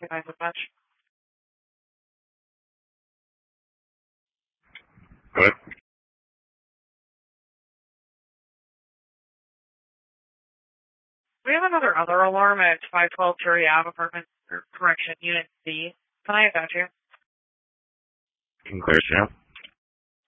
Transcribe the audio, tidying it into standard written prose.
occupied with much. Good. We have another alarm at 512 Cherry Ave, apartment, or correction, Unit C. Can I attach you? Can clear, yeah.